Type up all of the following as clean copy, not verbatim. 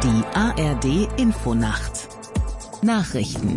Die ARD Infonacht. Nachrichten.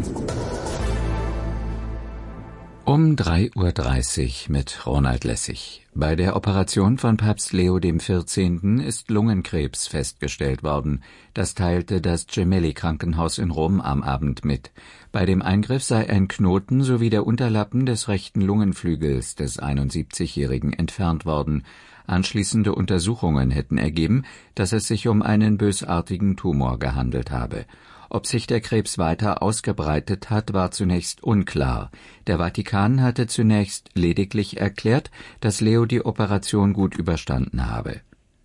Um 3:30 Uhr mit Ronald Lessig. Bei der Operation von Papst Leo XIV. Ist Lungenkrebs festgestellt worden. Das teilte das Gemelli-Krankenhaus in Rom am Abend mit. Bei dem Eingriff sei ein Knoten sowie der Unterlappen des rechten Lungenflügels des 71-Jährigen entfernt worden. Anschließende Untersuchungen hätten ergeben, dass es sich um einen bösartigen Tumor gehandelt habe. Ob sich der Krebs weiter ausgebreitet hat, war zunächst unklar. Der Vatikan hatte zunächst lediglich erklärt, dass Leo die Operation gut überstanden habe.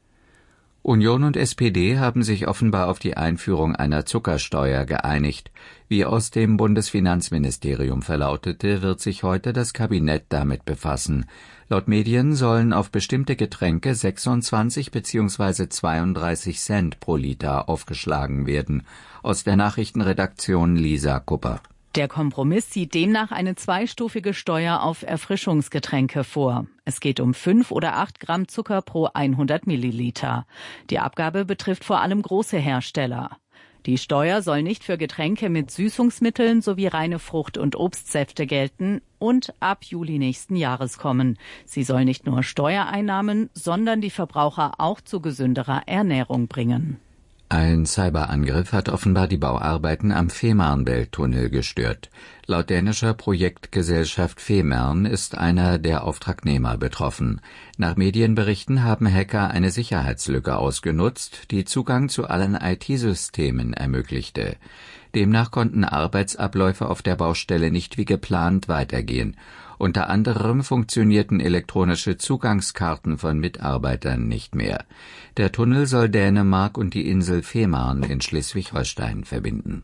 Union und SPD haben sich offenbar auf die Einführung einer Zuckersteuer geeinigt. Wie aus dem Bundesfinanzministerium verlautete, wird sich heute das Kabinett damit befassen. Laut Medien sollen auf bestimmte Getränke 26 bzw. 32 Cent pro Liter aufgeschlagen werden. Aus der Nachrichtenredaktion Lisa Kupper. Der Kompromiss sieht demnach eine zweistufige Steuer auf Erfrischungsgetränke vor. Es geht um 5 oder 8 Gramm Zucker pro 100 Milliliter. Die Abgabe betrifft vor allem große Hersteller. Die Steuer soll nicht für Getränke mit Süßungsmitteln sowie reine Frucht- und Obstsäfte gelten und ab Juli nächsten Jahres kommen. Sie soll nicht nur Steuereinnahmen, sondern die Verbraucher auch zu gesünderer Ernährung bringen. Ein Cyberangriff hat offenbar die Bauarbeiten am Fehmarnbelt-Tunnel gestört. Laut dänischer Projektgesellschaft Femern ist einer der Auftragnehmer betroffen. Nach Medienberichten haben Hacker eine Sicherheitslücke ausgenutzt, die Zugang zu allen IT-Systemen ermöglichte. Demnach konnten Arbeitsabläufe auf der Baustelle nicht wie geplant weitergehen. Unter anderem funktionierten elektronische Zugangskarten von Mitarbeitern nicht mehr. Der Tunnel soll Dänemark und die Insel Fehmarn in Schleswig-Holstein verbinden.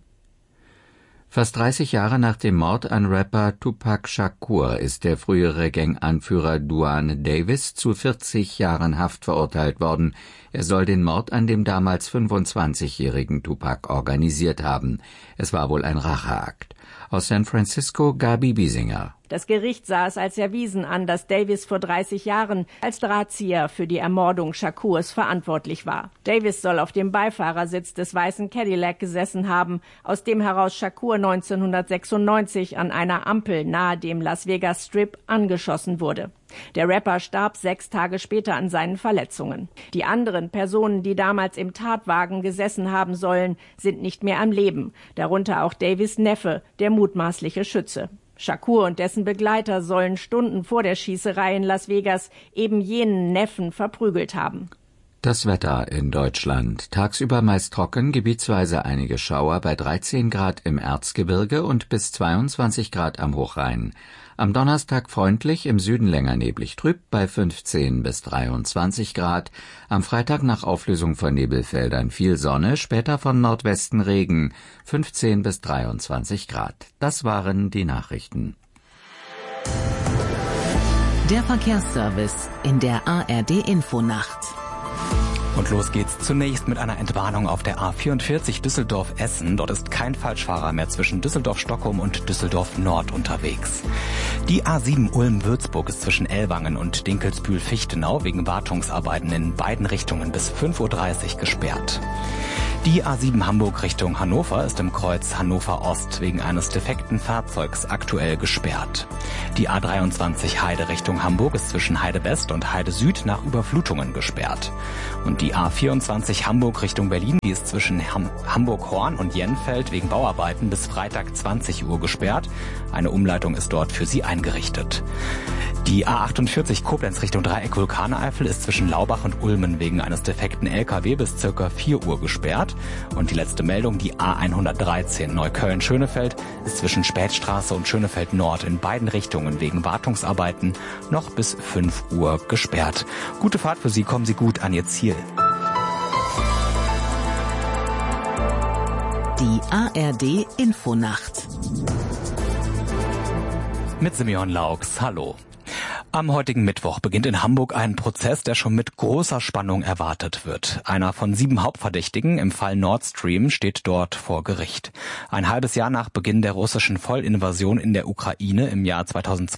Fast 30 Jahre nach dem Mord an Rapper Tupac Shakur ist der frühere Gang-Anführer Duane Davis zu 40 Jahren Haft verurteilt worden. Er soll den Mord an dem damals 25-jährigen Tupac organisiert haben. Es war wohl ein Racheakt. Aus San Francisco Gabi Biesinger. Das Gericht sah es als erwiesen an, dass Davis vor 30 Jahren als Drahtzieher für die Ermordung Shakurs verantwortlich war. Davis soll auf dem Beifahrersitz des weißen Cadillac gesessen haben, aus dem heraus Shakur 1996 an einer Ampel nahe dem Las Vegas Strip angeschossen wurde. Der Rapper starb 6 Tage später an seinen Verletzungen. Die anderen Personen, die damals im Tatwagen gesessen haben sollen, sind nicht mehr am Leben, darunter auch Davis' Neffe, der mutmaßliche Schütze. Shakur und dessen Begleiter sollen Stunden vor der Schießerei in Las Vegas eben jenen Neffen verprügelt haben. Das Wetter in Deutschland. Tagsüber meist trocken, gebietsweise einige Schauer bei 13 Grad im Erzgebirge und bis 22 Grad am Hochrhein. Am Donnerstag freundlich, im Süden länger neblig trüb bei 15 bis 23 Grad. Am Freitag nach Auflösung von Nebelfeldern viel Sonne, später von Nordwesten Regen, 15 bis 23 Grad. Das waren die Nachrichten. Der Verkehrsservice in der ARD Infonacht. Und los geht's zunächst mit einer Entwarnung auf der A44 Düsseldorf-Essen. Dort ist kein Falschfahrer mehr zwischen Düsseldorf-Stockholm und Düsseldorf-Nord unterwegs. Die A7 Ulm-Würzburg ist zwischen Ellwangen und Dinkelsbühl-Fichtenau wegen Wartungsarbeiten in beiden Richtungen bis 5:30 Uhr gesperrt. Die A7 Hamburg Richtung Hannover ist im Kreuz Hannover Ost wegen eines defekten Fahrzeugs aktuell gesperrt. Die A23 Heide Richtung Hamburg ist zwischen Heide West und Heide Süd nach Überflutungen gesperrt. Und die A24 Hamburg Richtung Berlin, die ist zwischen Hamburg-Horn und Jenfeld wegen Bauarbeiten bis Freitag 20 Uhr gesperrt. Eine Umleitung ist dort für sie eingerichtet. Die A48 Koblenz Richtung Dreieck Vulkaneifel ist zwischen Laubach und Ulmen wegen eines defekten LKW bis ca. 4 Uhr gesperrt. Und die letzte Meldung, die A113 Neukölln-Schönefeld ist zwischen Spätstraße und Schönefeld Nord in beiden Richtungen wegen Wartungsarbeiten noch bis 5 Uhr gesperrt. Gute Fahrt für Sie, kommen Sie gut an Ihr Ziel. Die ARD Infonacht. Mit Simeon Laux, hallo. Am heutigen Mittwoch beginnt in Hamburg ein Prozess, der schon mit großer Spannung erwartet wird. Einer von 7 Hauptverdächtigen im Fall Nord Stream steht dort vor Gericht. Ein halbes Jahr nach Beginn der russischen Vollinvasion in der Ukraine im Jahr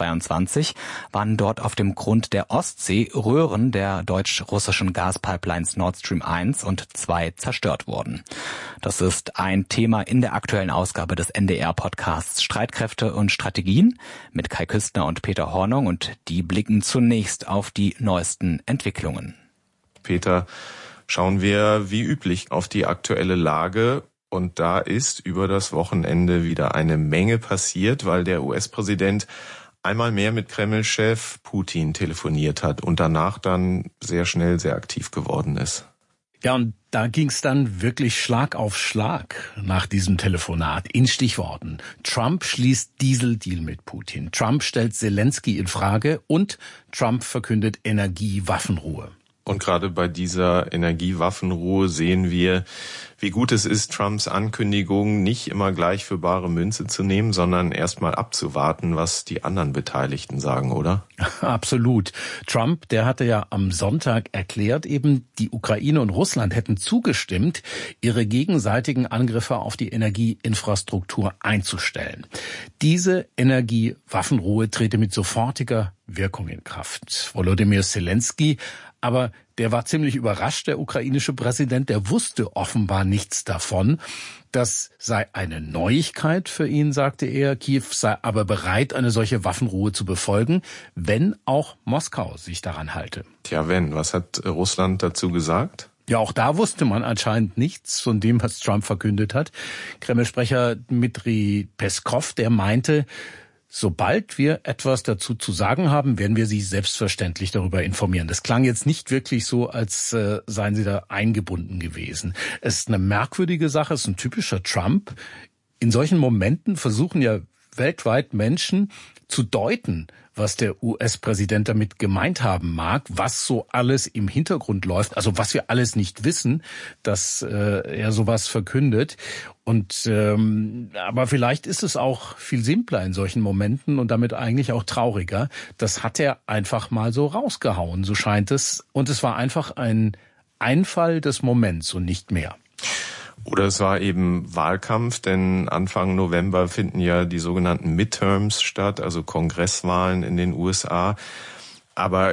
2022 waren dort auf dem Grund der Ostsee Röhren der deutsch-russischen Gaspipelines Nord Stream 1 und 2 zerstört worden. Das ist ein Thema in der aktuellen Ausgabe des NDR-Podcasts Streitkräfte und Strategien mit Kai Küstner und Peter Hornung, und die blicken zunächst auf die neuesten Entwicklungen. Peter, schauen wir wie üblich auf die aktuelle Lage. Und da ist über das Wochenende wieder eine Menge passiert, weil der US-Präsident einmal mehr mit Kreml-Chef Putin telefoniert hat und danach dann sehr schnell sehr aktiv geworden ist. Ja, und da ging's dann wirklich Schlag auf Schlag nach diesem Telefonat. In Stichworten: Trump schließt Dieseldeal mit Putin, Trump stellt Zelensky in Frage und Trump verkündet Energiewaffenruhe. Und gerade bei dieser Energiewaffenruhe sehen wir, wie gut es ist, Trumps Ankündigungen nicht immer gleich für bare Münze zu nehmen, sondern erstmal abzuwarten, was die anderen Beteiligten sagen, oder? Absolut. Trump, der hatte ja am Sonntag erklärt, eben die Ukraine und Russland hätten zugestimmt, ihre gegenseitigen Angriffe auf die Energieinfrastruktur einzustellen. Diese Energiewaffenruhe trete mit sofortiger Wirkung in Kraft. Volodymyr Zelensky, aber der war ziemlich überrascht, der ukrainische Präsident, der wusste offenbar nichts davon. Das sei eine Neuigkeit für ihn, sagte er. Kiew sei aber bereit, eine solche Waffenruhe zu befolgen, wenn auch Moskau sich daran halte. Tja, was hat Russland dazu gesagt? Ja, auch da wusste man anscheinend nichts von dem, was Trump verkündet hat. Kreml-Sprecher Dmitri Peskov, der meinte, sobald wir etwas dazu zu sagen haben, werden wir Sie selbstverständlich darüber informieren. Das klang jetzt nicht wirklich so, als seien Sie da eingebunden gewesen. Es ist eine merkwürdige Sache, es ist ein typischer Trump. In solchen Momenten versuchen ja weltweit Menschen zu deuten, was der US-Präsident damit gemeint haben mag, was so alles im Hintergrund läuft, also was wir alles nicht wissen, dass er sowas verkündet. Und aber vielleicht ist es auch viel simpler in solchen Momenten und damit eigentlich auch trauriger. Das hat er einfach mal so rausgehauen, so scheint es. Und es war einfach ein Einfall des Moments und nicht mehr. Oder es war eben Wahlkampf, denn Anfang November finden ja die sogenannten Midterms statt, also Kongresswahlen in den USA. Aber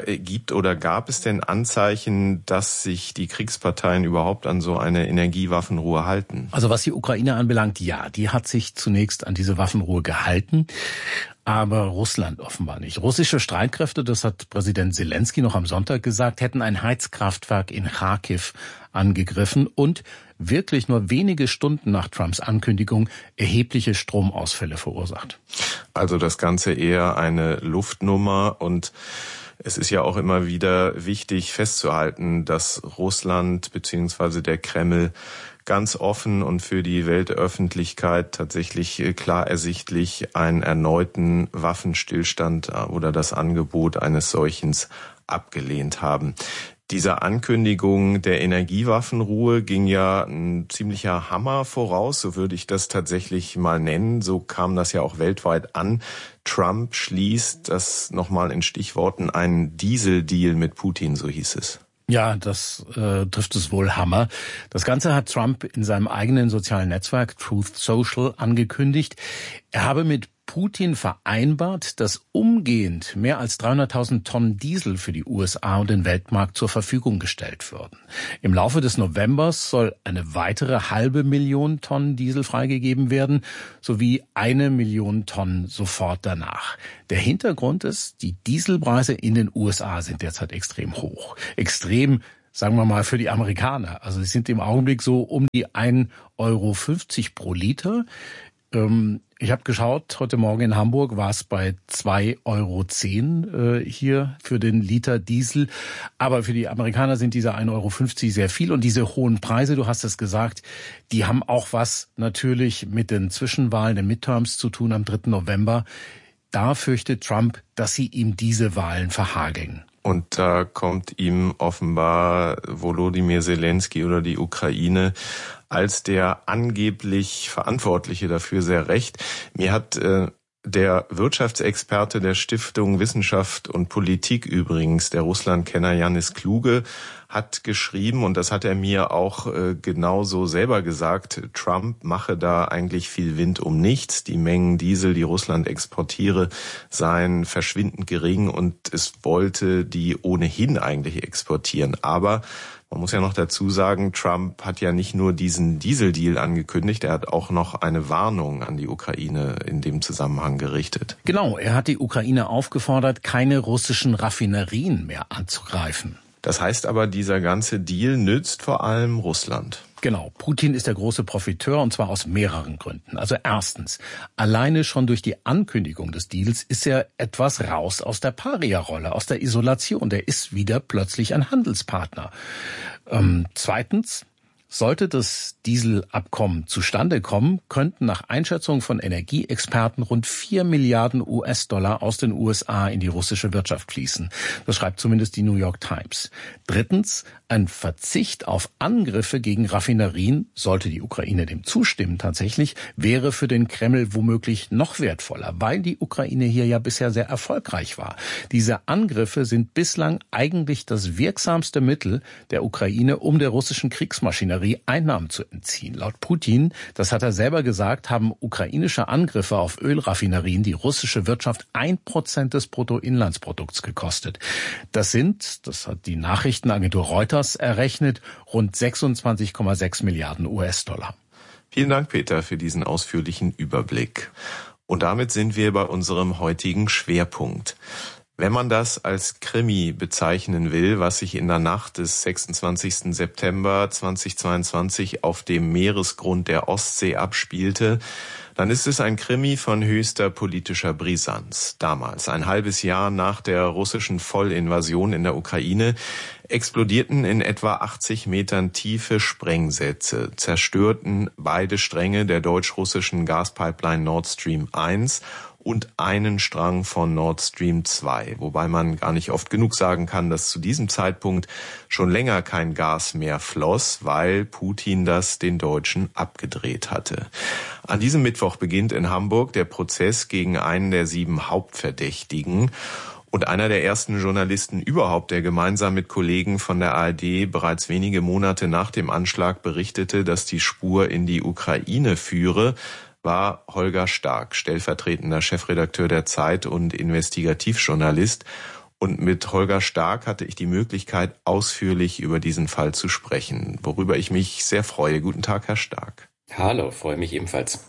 gab es denn Anzeichen, dass sich die Kriegsparteien überhaupt an so eine Energiewaffenruhe halten? Also was die Ukraine anbelangt, ja, die hat sich zunächst an diese Waffenruhe gehalten. Aber Russland offenbar nicht. Russische Streitkräfte, das hat Präsident Zelensky noch am Sonntag gesagt, hätten ein Heizkraftwerk in Charkiw angegriffen und wirklich nur wenige Stunden nach Trumps Ankündigung erhebliche Stromausfälle verursacht. Also das Ganze eher eine Luftnummer, und es ist ja auch immer wieder wichtig festzuhalten, dass Russland bzw. der Kreml ganz offen und für die Weltöffentlichkeit tatsächlich klar ersichtlich einen erneuten Waffenstillstand oder das Angebot eines solchen abgelehnt haben. Dieser Ankündigung der Energiewaffenruhe ging ja ein ziemlicher Hammer voraus, so würde ich das tatsächlich mal nennen. So kam das ja auch weltweit an. Trump schließt, das nochmal in Stichworten, einen Dieseldeal mit Putin, so hieß es. Ja, das trifft es wohl Hammer. Das Ganze hat Trump in seinem eigenen sozialen Netzwerk Truth Social angekündigt. Er habe mit Putin vereinbart, dass umgehend mehr als 300.000 Tonnen Diesel für die USA und den Weltmarkt zur Verfügung gestellt würden. Im Laufe des Novembers soll eine weitere 500.000 Tonnen Diesel freigegeben werden, sowie 1 Million Tonnen sofort danach. Der Hintergrund ist, die Dieselpreise in den USA sind derzeit extrem hoch. Extrem, sagen wir mal, für die Amerikaner. Also sie sind im Augenblick so um die 1,50 Euro pro Liter. Ich habe geschaut, heute Morgen in Hamburg war es bei 2,10 Euro hier für den Liter Diesel. Aber für die Amerikaner sind diese 1,50 Euro sehr viel. Und diese hohen Preise, du hast es gesagt, die haben auch was natürlich mit den Zwischenwahlen, den Midterms zu tun am 3. November. Da fürchtet Trump, dass sie ihm diese Wahlen verhageln. Und da kommt ihm offenbar Volodymyr Zelensky oder die Ukraine als der angeblich Verantwortliche dafür sehr recht. Mir hat Der Wirtschaftsexperte der Stiftung Wissenschaft und Politik übrigens, der Russlandkenner Janis Kluge, hat geschrieben, und das hat er mir auch genauso selber gesagt, Trump mache da eigentlich viel Wind um nichts. Die Mengen Diesel, die Russland exportiere, seien verschwindend gering und es wollte die ohnehin eigentlich exportieren. Aber man muss ja noch dazu sagen, Trump hat ja nicht nur diesen Dieseldeal angekündigt, er hat auch noch eine Warnung an die Ukraine in dem Zusammenhang gerichtet. Genau, er hat die Ukraine aufgefordert, keine russischen Raffinerien mehr anzugreifen. Das heißt aber, dieser ganze Deal nützt vor allem Russland. Genau, Putin ist der große Profiteur und zwar aus mehreren Gründen. Also erstens, alleine schon durch die Ankündigung des Deals ist er etwas raus aus der Paria-Rolle, aus der Isolation. Der ist wieder plötzlich ein Handelspartner. Zweitens, sollte das Dieselabkommen zustande kommen, könnten nach Einschätzung von Energieexperten rund 4 Milliarden US-Dollar aus den USA in die russische Wirtschaft fließen. Das schreibt zumindest die New York Times. Drittens, ein Verzicht auf Angriffe gegen Raffinerien, sollte die Ukraine dem zustimmen tatsächlich, wäre für den Kreml womöglich noch wertvoller, weil die Ukraine hier ja bisher sehr erfolgreich war. Diese Angriffe sind bislang eigentlich das wirksamste Mittel der Ukraine, um der russischen Kriegsmaschinerie Einnahmen zu entziehen. Laut Putin, das hat er selber gesagt, haben ukrainische Angriffe auf Ölraffinerien die russische Wirtschaft 1% des Bruttoinlandsprodukts gekostet. Das hat die Nachrichtenagentur Reuters errechnet, rund 26,6 Milliarden US-Dollar. Vielen Dank, Peter, für diesen ausführlichen Überblick. Und damit sind wir bei unserem heutigen Schwerpunkt. Wenn man das als Krimi bezeichnen will, was sich in der Nacht des 26. September 2022 auf dem Meeresgrund der Ostsee abspielte, dann ist es ein Krimi von höchster politischer Brisanz. Damals, ein halbes Jahr nach der russischen Vollinvasion in der Ukraine, explodierten in etwa 80 Metern Tiefe Sprengsätze, zerstörten beide Stränge der deutsch-russischen Gaspipeline Nord Stream 1 und einen Strang von Nord Stream 2, wobei man gar nicht oft genug sagen kann, dass zu diesem Zeitpunkt schon länger kein Gas mehr floss, weil Putin das den Deutschen abgedreht hatte. An diesem Mittwoch beginnt in Hamburg der Prozess gegen einen der 7 Hauptverdächtigen. Und einer der ersten Journalisten überhaupt, der gemeinsam mit Kollegen von der ARD bereits wenige Monate nach dem Anschlag berichtete, dass die Spur in die Ukraine führe, war Holger Stark, stellvertretender Chefredakteur der Zeit und Investigativjournalist. Und mit Holger Stark hatte ich die Möglichkeit, ausführlich über diesen Fall zu sprechen, worüber ich mich sehr freue. Guten Tag, Herr Stark. Hallo, freue mich ebenfalls.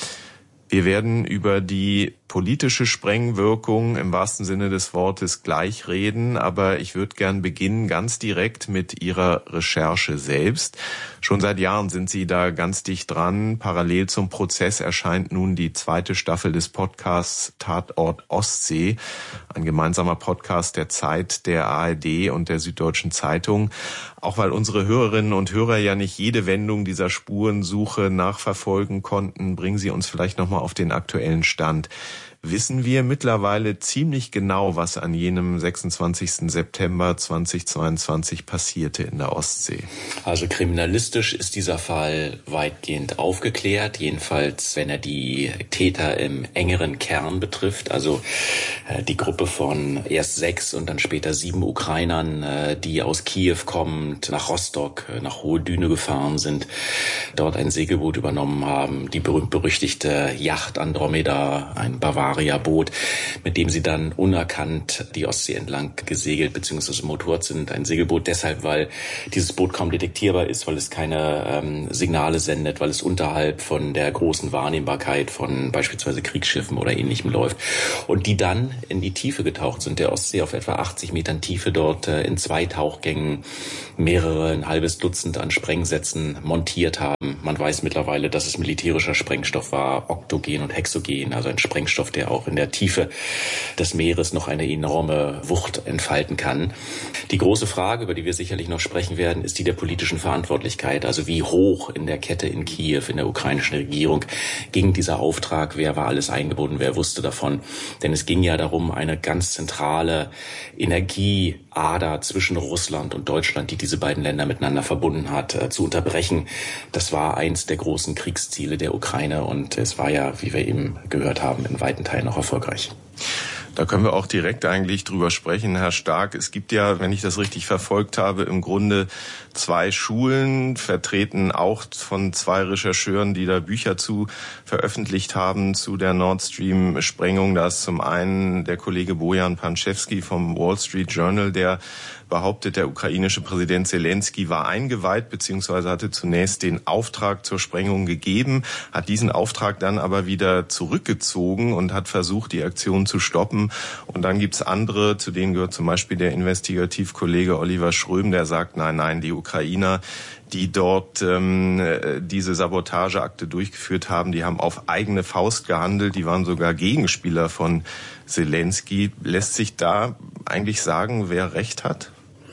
Wir werden über die politische Sprengwirkung im wahrsten Sinne des Wortes gleich reden, aber ich würde gern beginnen ganz direkt mit Ihrer Recherche selbst. Schon seit Jahren sind Sie da ganz dicht dran. Parallel zum Prozess erscheint nun die 2. Staffel des Podcasts Tatort Ostsee, ein gemeinsamer Podcast der Zeit, der ARD und der Süddeutschen Zeitung. Auch weil unsere Hörerinnen und Hörer ja nicht jede Wendung dieser Spurensuche nachverfolgen konnten, bringen Sie uns vielleicht nochmal auf den aktuellen Stand. Wissen wir mittlerweile ziemlich genau, was an jenem 26. September 2022 passierte in der Ostsee? Also kriminalistisch ist dieser Fall weitgehend aufgeklärt, jedenfalls wenn er die Täter im engeren Kern betrifft, also die Gruppe von erst 6 und dann später 7 Ukrainern, die aus Kiew kommend nach Rostock, nach Hohe Düne gefahren sind, dort ein Segelboot übernommen haben, die berühmt-berüchtigte Yacht Andromeda, ein Bavaria-Boot, mit dem sie dann unerkannt die Ostsee entlang gesegelt bzw. motorisiert sind. Ein Segelboot deshalb, weil dieses Boot kaum detektierbar ist, weil es keine Signale sendet, weil es unterhalb von der großen Wahrnehmbarkeit von beispielsweise Kriegsschiffen oder Ähnlichem läuft. Und die dann in die Tiefe getaucht sind, der Ostsee auf etwa 80 Metern Tiefe, dort in 2 Tauchgängen ein halbes Dutzend an Sprengsätzen montiert haben. Man weiß mittlerweile, dass es militärischer Sprengstoff war, Oktogen und Hexogen, also ein Sprengstoff, der auch in der Tiefe des Meeres noch eine enorme Wucht entfalten kann. Die große Frage, über die wir sicherlich noch sprechen werden, ist die der politischen Verantwortlichkeit. Also wie hoch in der Kette in Kiew, in der ukrainischen Regierung, ging dieser Auftrag? Wer war alles eingebunden? Wer wusste davon? Denn es ging ja darum, eine ganz zentrale Energieader zwischen Russland und Deutschland, die diese beiden Länder miteinander verbunden hat, zu unterbrechen. Das war eins der großen Kriegsziele der Ukraine und es war ja, wie wir eben gehört haben, in weiten Partei noch erfolgreich. Da können wir auch direkt eigentlich drüber sprechen, Herr Stark. Es gibt ja, wenn ich das richtig verfolgt habe, im Grunde 2 Schulen, vertreten auch von 2 Rechercheuren, die da Bücher zu veröffentlicht haben zu der Nord Stream-Sprengung. Da ist zum einen der Kollege Bojan Panczewski vom Wall Street Journal, der behauptet, der ukrainische Präsident Zelensky war eingeweiht bzw. hatte zunächst den Auftrag zur Sprengung gegeben, hat diesen Auftrag dann aber wieder zurückgezogen und hat versucht, die Aktion zu stoppen. Und dann gibt's andere, zu denen gehört zum Beispiel der Investigativkollege Oliver Schröm, der sagt, nein, die Ukrainer, die dort diese Sabotageakte durchgeführt haben, die haben auf eigene Faust gehandelt, die waren sogar Gegenspieler von Zelensky. Lässt sich da eigentlich sagen, wer recht hat?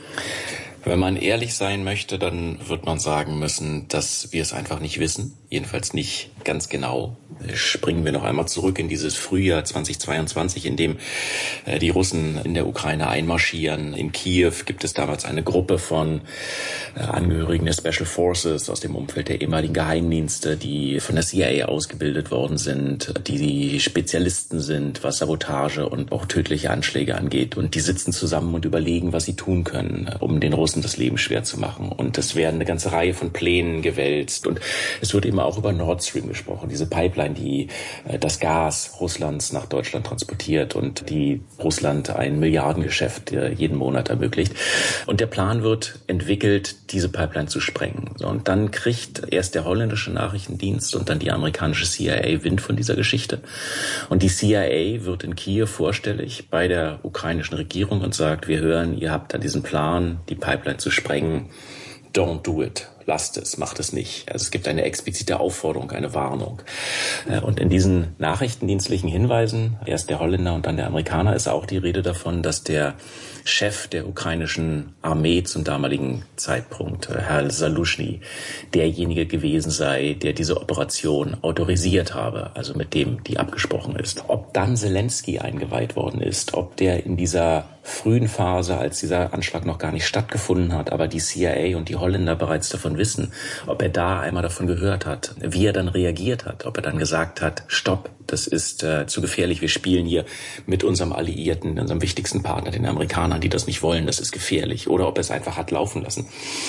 Wenn man ehrlich sein möchte, dann wird man sagen müssen, dass wir es einfach nicht wissen. Jedenfalls nicht ganz genau. Springen wir noch einmal zurück in dieses Frühjahr 2022, in dem die Russen in der Ukraine einmarschieren. In Kiew gibt es damals eine Gruppe von Angehörigen der Special Forces aus dem Umfeld der ehemaligen Geheimdienste, die von der CIA ausgebildet worden sind, die Spezialisten sind, was Sabotage und auch tödliche Anschläge angeht. Und die sitzen zusammen und überlegen, was sie tun können, um den Russen das Leben schwer zu machen. Und es werden eine ganze Reihe von Plänen gewälzt. Und es wird eben auch über Nord Stream gesprochen, diese Pipeline, die das Gas Russlands nach Deutschland transportiert und die Russland ein Milliardengeschäft jeden Monat ermöglicht. Und der Plan wird entwickelt, diese Pipeline zu sprengen. Und dann kriegt erst der holländische Nachrichtendienst und dann die amerikanische CIA Wind von dieser Geschichte. Und die CIA wird in Kiew vorstellig bei der ukrainischen Regierung und sagt, wir hören, ihr habt da diesen Plan, die Pipeline zu sprengen. Don't do it. Lasst es, macht es nicht. Also es gibt eine explizite Aufforderung, eine Warnung. Und in diesen nachrichtendienstlichen Hinweisen, erst der Holländer und dann der Amerikaner, ist auch die Rede davon, dass der Chef der ukrainischen Armee zum damaligen Zeitpunkt, Herr Zaluzhny, derjenige gewesen sei, der diese Operation autorisiert habe, also mit dem die abgesprochen ist. Ob dann Zelensky eingeweiht worden ist, ob der in dieser frühen Phase, als dieser Anschlag noch gar nicht stattgefunden hat, aber die CIA und die Holländer bereits davon wissen, ob er da einmal davon gehört hat, wie er dann reagiert hat, ob er dann gesagt hat, stopp, das ist zu gefährlich, wir spielen hier mit unserem Alliierten, unserem wichtigsten Partner, den Amerikanern, die das nicht wollen, das ist gefährlich, oder ob er es einfach hat laufen lassen.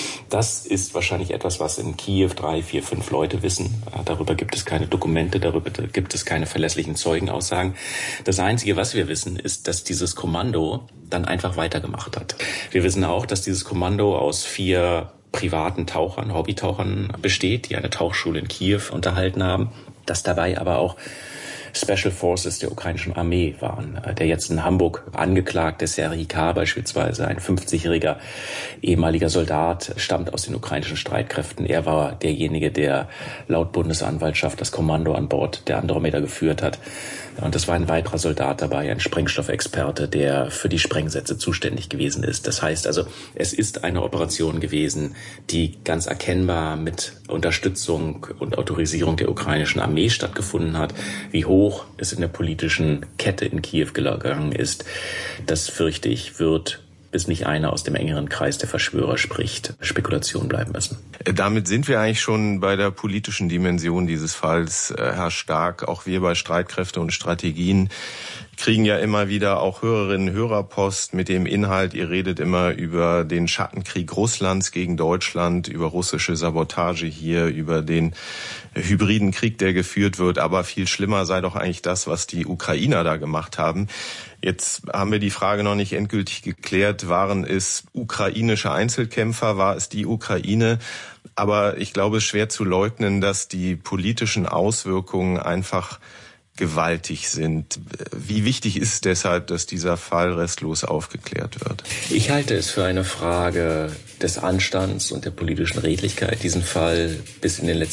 Das ist wahrscheinlich etwas, was in Kiew 3, 4, 5 Leute wissen. Darüber gibt es keine Dokumente, darüber gibt es keine verlässlichen Zeugenaussagen. Das Einzige, was wir wissen, ist, dass dieses Kommando dann einfach weitergemacht hat. Wir wissen auch, dass dieses Kommando aus 4 privaten Tauchern, Hobbytauchern besteht, die eine Tauchschule in Kiew unterhalten haben, dass dabei aber auch Special Forces der ukrainischen Armee waren. Der jetzt in Hamburg angeklagte Serhii K. beispielsweise, ein 50-jähriger ehemaliger Soldat, stammt aus den ukrainischen Streitkräften. Er war derjenige, der laut Bundesanwaltschaft das Kommando an Bord der Andromeda geführt hat. Und es war ein weiterer Soldat dabei, ein Sprengstoffexperte, der für die Sprengsätze zuständig gewesen ist. Das heißt also, es ist eine Operation gewesen, die ganz erkennbar mit Unterstützung und Autorisierung der ukrainischen Armee stattgefunden hat. Wie hoch es in der politischen Kette in Kiew gegangen ist, das fürchte ich, wird, bis nicht einer aus dem engeren Kreis der Verschwörer spricht, Spekulation bleiben müssen. Damit sind wir eigentlich schon bei der politischen Dimension dieses Falls, Herr Stark. Auch wir bei Streitkräfte und Strategien kriegen ja immer wieder auch Hörerinnen und Hörerpost mit dem Inhalt, ihr redet immer über den Schattenkrieg Russlands gegen Deutschland, über russische Sabotage hier, über den hybriden Krieg, der geführt wird. Aber viel schlimmer sei doch eigentlich das, was die Ukrainer da gemacht haben. Jetzt haben wir die Frage noch nicht endgültig geklärt. Waren es ukrainische Einzelkämpfer? War es die Ukraine? Aber ich glaube, es ist schwer zu leugnen, dass die politischen Auswirkungen einfach gewaltig sind. Wie wichtig ist es deshalb, dass dieser Fall restlos aufgeklärt wird? Ich halte es für eine Frage des Anstands und der politischen Redlichkeit, diesen Fall bis in den letzten